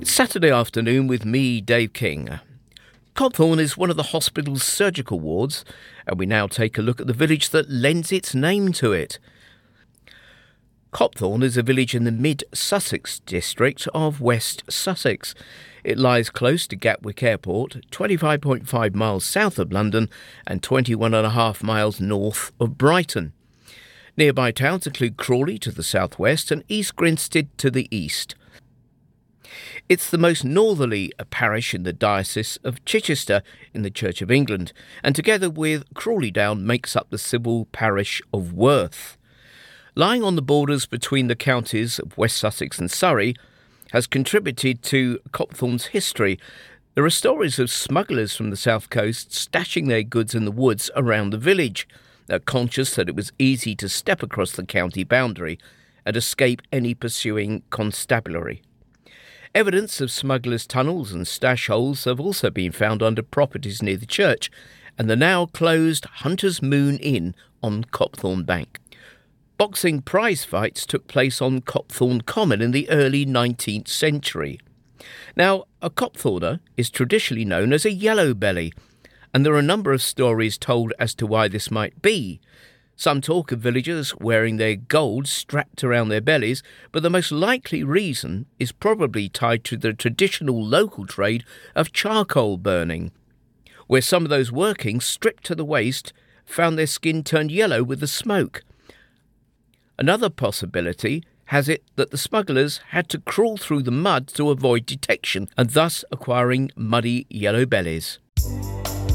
Saturday afternoon with me, Dave King. Copthorne is one of the hospital's surgical wards, and we now take a look at the village that lends its name to it. Copthorne is a village in the mid-Sussex district of West Sussex. It lies close to Gatwick Airport, 25.5 miles south of London and 21.5 miles north of Brighton. Nearby towns include Crawley to the southwest and East Grinstead to the east. It's the most northerly parish in the Diocese of Chichester in the Church of England, and together with Crawley Down makes up the civil parish of Worth. Lying on the borders between the counties of West Sussex and Surrey, has contributed to Copthorne's history. There are stories of smugglers from the south coast stashing their goods in the woods around the village, conscious that it was easy to step across the county boundary and escape any pursuing constabulary. Evidence of smugglers' tunnels and stash holes have also been found under properties near the church and the now closed Hunter's Moon Inn on Copthorne Bank. Boxing prize fights took place on Copthorne Common in the early 19th century. Now, a Copthorner is traditionally known as a yellow belly, and there are a number of stories told as to why this might be. Some talk of villagers wearing their gold strapped around their bellies, but the most likely reason is probably tied to the traditional local trade of charcoal burning, where some of those working, stripped to the waist, found their skin turned yellow with the smoke. Another possibility has it that the smugglers had to crawl through the mud to avoid detection and thus acquiring muddy yellow bellies.